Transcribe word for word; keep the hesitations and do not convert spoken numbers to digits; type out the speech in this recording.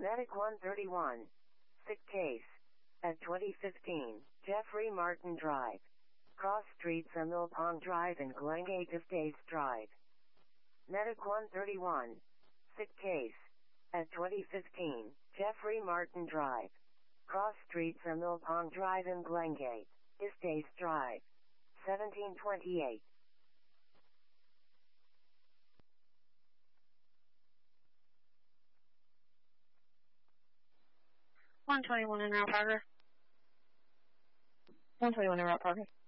Medic one thirty-one. Sick case. At twenty fifteen, Jeffrey Martin Drive. Cross Street from Mill Pond Drive and Glengate Estates Drive. Medic one thirty-one. Sick case. At twenty fifteen, Jeffrey Martin Drive. Cross Street from Mill Pond Drive and Glengate Estates Drive. seventeen twenty-eight. one twenty-one in Route Parker. one twenty-one in Route Parker.